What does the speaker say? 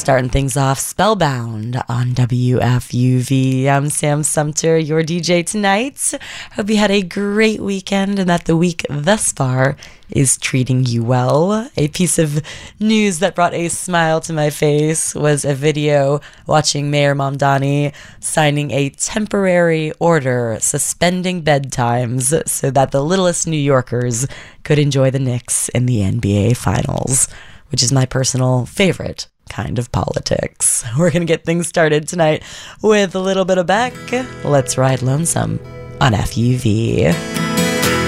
Starting things off spellbound on WFUV. I'm Sam Sumter, your DJ tonight. Hope you had a great weekend and that the week thus far is treating you well. A piece of news that brought a smile to my face was a video watching Mayor Mamdani signing a temporary order suspending bedtimes so that the littlest New Yorkers could enjoy the Knicks in the NBA Finals, which is my personal favorite kind of politics. We're going to get things started tonight with a little bit of Beck. Let's ride lonesome on FUV.